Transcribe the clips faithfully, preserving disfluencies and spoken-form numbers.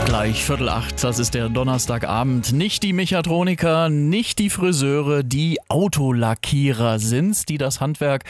Gleich Viertel acht, das ist der Donnerstagabend. Nicht die Mechatroniker, nicht die Friseure, die Autolackierer sind's, die das Handwerk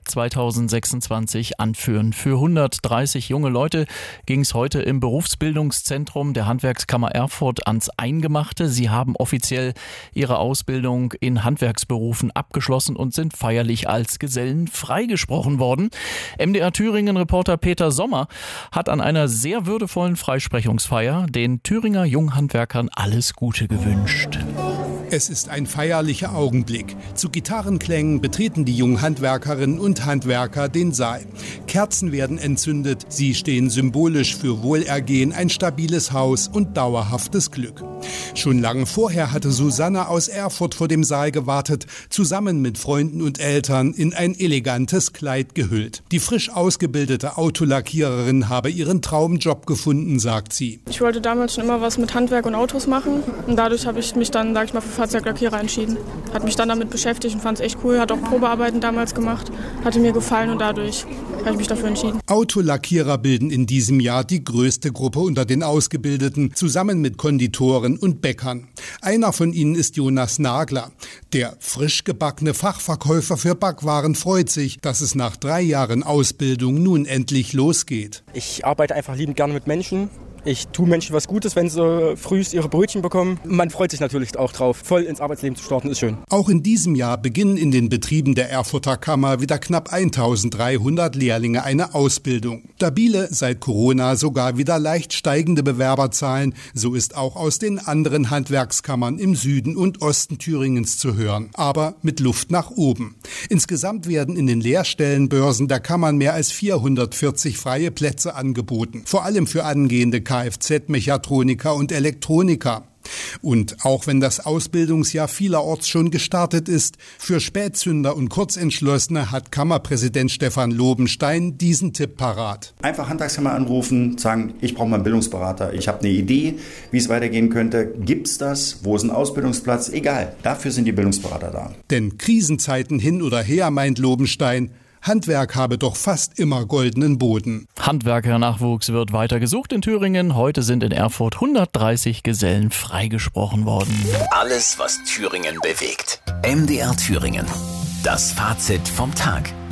zweitausendsechsundzwanzig anführen. Für hundertdreißig junge Leute ging's heute im Berufsbildungszentrum der Handwerkskammer Erfurt ans Eingemachte. Sie haben offiziell ihre Ausbildung in Handwerksberufen abgeschlossen und sind feierlich als Gesellen freigesprochen worden. M D R Thüringen-Reporter Peter Sommer hat an einer sehr würdevollen Freisprechungsfeier den Thüringer Junghandwerkern alles Gute gewünscht. Es ist ein feierlicher Augenblick. Zu Gitarrenklängen betreten die jungen Handwerkerinnen und Handwerker den Saal. Kerzen werden entzündet, sie stehen symbolisch für Wohlergehen, ein stabiles Haus und dauerhaftes Glück. Schon lange vorher hatte Susanne aus Erfurt vor dem Saal gewartet, zusammen mit Freunden und Eltern in ein elegantes Kleid gehüllt. Die frisch ausgebildete Autolackiererin habe ihren Traumjob gefunden, sagt sie. Ich wollte damals schon immer was mit Handwerk und Autos machen und dadurch habe ich mich dann, sag ich mal, für Fahrzeuglackierer entschieden. Hat mich dann damit beschäftigt und fand es echt cool, hat auch Probearbeiten damals gemacht, hatte mir gefallen und dadurch habe ich mich dafür entschieden. Autolackierer bilden in diesem Jahr die größte Gruppe unter den Ausgebildeten, zusammen mit Konditoren und Bäckern. Einer von ihnen ist Jonas Nagler. Der frisch gebackene Fachverkäufer für Backwaren freut sich, dass es nach drei Jahren Ausbildung nun endlich losgeht. Ich arbeite einfach liebend gerne mit Menschen. Ich tue Menschen was Gutes, wenn sie frühst ihre Brötchen bekommen. Man freut sich natürlich auch drauf. Voll ins Arbeitsleben zu starten, ist schön. Auch in diesem Jahr beginnen in den Betrieben der Erfurter Kammer wieder knapp eintausenddreihundert Lehrlinge eine Ausbildung. Stabile, seit Corona sogar wieder leicht steigende Bewerberzahlen. So ist auch aus den anderen Handwerkskammern im Süden und Osten Thüringens zu hören. Aber mit Luft nach oben. Insgesamt werden in den Lehrstellenbörsen der Kammern mehr als vierhundertvierzig freie Plätze angeboten. Vor allem für angehende Kfz-Mechatroniker und Elektroniker. Und auch wenn das Ausbildungsjahr vielerorts schon gestartet ist, für Spätzünder und Kurzentschlossene hat Kammerpräsident Stefan Lobenstein diesen Tipp parat. Einfach Handwerkskammer anrufen, sagen, ich brauche mal einen Bildungsberater, ich habe eine Idee, wie es weitergehen könnte. Gibt's das? Wo ist ein Ausbildungsplatz? Egal, dafür sind die Bildungsberater da. Denn Krisenzeiten hin oder her, meint Lobenstein, Handwerk habe doch fast immer goldenen Boden. Handwerkernachwuchs wird weiter gesucht in Thüringen. Heute sind in Erfurt hundertdreißig Gesellen freigesprochen worden. Alles, was Thüringen bewegt. M D R Thüringen. Das Fazit vom Tag.